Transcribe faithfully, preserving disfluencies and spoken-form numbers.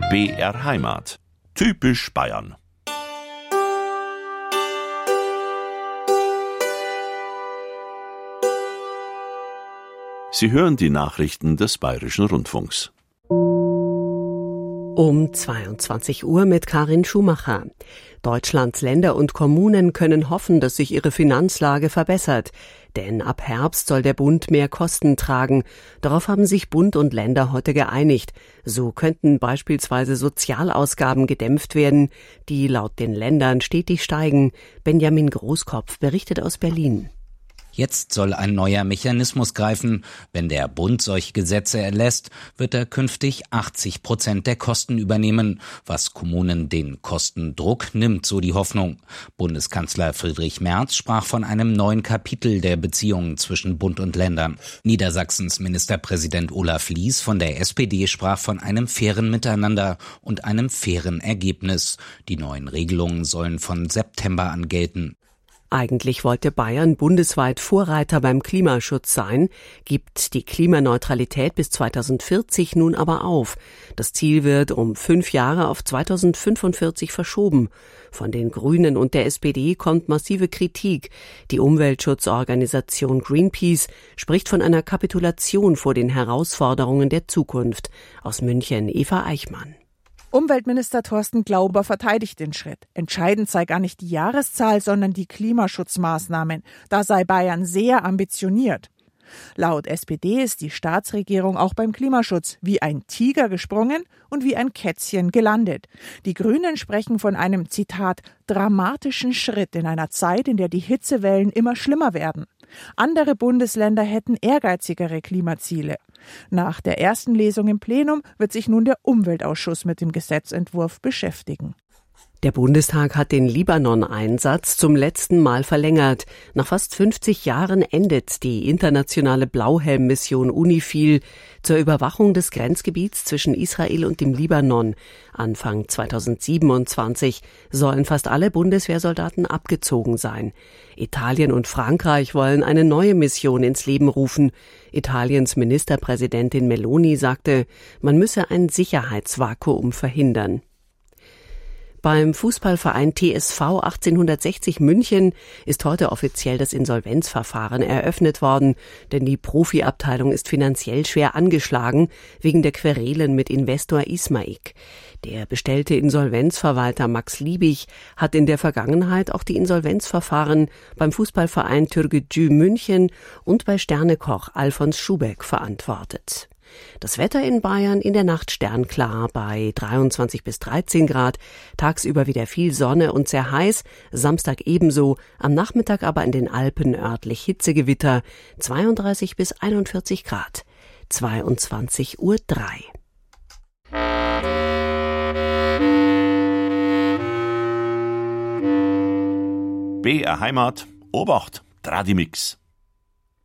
B R Heimat. Typisch Bayern. Sie hören die Nachrichten des Bayerischen Rundfunks. Um zweiundzwanzig Uhr mit Karin Schumacher. Deutschlands Länder und Kommunen können hoffen, dass sich ihre Finanzlage verbessert. Denn ab Herbst soll der Bund mehr Kosten tragen. Darauf haben sich Bund und Länder heute geeinigt. So könnten beispielsweise Sozialausgaben gedämpft werden, die laut den Ländern stetig steigen. Benjamin Großkopf berichtet aus Berlin. Jetzt soll ein neuer Mechanismus greifen. Wenn der Bund solche Gesetze erlässt, wird er künftig achtzig Prozent der Kosten übernehmen, was Kommunen den Kostendruck nimmt, so die Hoffnung. Bundeskanzler Friedrich Merz sprach von einem neuen Kapitel der Beziehungen zwischen Bund und Ländern. Niedersachsens Ministerpräsident Olaf Lies von der S P D sprach von einem fairen Miteinander und einem fairen Ergebnis. Die neuen Regelungen sollen von September an gelten. Eigentlich wollte Bayern bundesweit Vorreiter beim Klimaschutz sein, gibt die Klimaneutralität bis zweitausendvierzig nun aber auf. Das Ziel wird um fünf Jahre auf zweitausendfünfundvierzig verschoben. Von den Grünen und der S P D kommt massive Kritik. Die Umweltschutzorganisation Greenpeace spricht von einer Kapitulation vor den Herausforderungen der Zukunft. Aus München Eva Eichmann. Umweltminister Thorsten Glauber verteidigt den Schritt. Entscheidend sei gar nicht die Jahreszahl, sondern die Klimaschutzmaßnahmen. Da sei Bayern sehr ambitioniert. Laut S P D ist die Staatsregierung auch beim Klimaschutz wie ein Tiger gesprungen und wie ein Kätzchen gelandet. Die Grünen sprechen von einem, Zitat, dramatischen Schritt in einer Zeit, in der die Hitzewellen immer schlimmer werden. Andere Bundesländer hätten ehrgeizigere Klimaziele. Nach der ersten Lesung im Plenum wird sich nun der Umweltausschuss mit dem Gesetzentwurf beschäftigen. Der Bundestag hat den Libanon-Einsatz zum letzten Mal verlängert. Nach fast fünfzig Jahren endet die internationale Blauhelm-Mission UNIFIL zur Überwachung des Grenzgebiets zwischen Israel und dem Libanon. Anfang zweitausendsiebenundzwanzig sollen fast alle Bundeswehrsoldaten abgezogen sein. Italien und Frankreich wollen eine neue Mission ins Leben rufen. Italiens Ministerpräsidentin Meloni sagte, man müsse ein Sicherheitsvakuum verhindern. Beim Fußballverein T S V achtzehnhundertsechzig München ist heute offiziell das Insolvenzverfahren eröffnet worden, denn die Profiabteilung ist finanziell schwer angeschlagen wegen der Querelen mit Investor Ismaik. Der bestellte Insolvenzverwalter Max Liebig hat in der Vergangenheit auch die Insolvenzverfahren beim Fußballverein Türkgücü München und bei Sternekoch Alfons Schubeck verantwortet. Das Wetter in Bayern in der Nacht sternklar bei dreiundzwanzig bis dreizehn Grad, tagsüber wieder viel Sonne und sehr heiß, Samstag ebenso, am Nachmittag aber in den Alpen örtlich Hitzegewitter, zweiunddreißig bis einundvierzig Grad, zweiundzwanzig Uhr drei. B R Heimat, Obacht, Tradimix.